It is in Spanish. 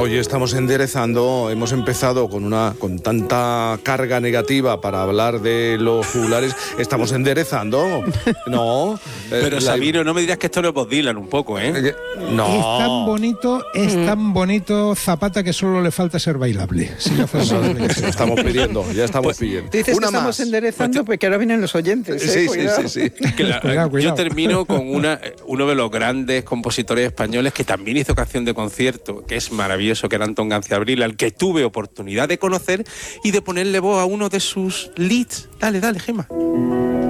Hoy estamos enderezando, hemos empezado con tanta carga negativa para hablar de los jugulares, estamos enderezando, ¿no? Pero Sabino, no me dirás que esto no es Bob Dylan un poco, ¿eh? No. Es tan bonito Zapata que solo le falta ser bailable. Si ya fuese Ya estamos pidiendo. Dices que estamos enderezando, pues que ahora vienen los oyentes. Sí. Cuidado. Yo termino con uno de los grandes compositores españoles que también hizo canción de concierto, que es maravilloso, que era Antón Ganciabril, al que tuve oportunidad de conocer y de ponerle voz a uno de sus leads. Dale, Gemma.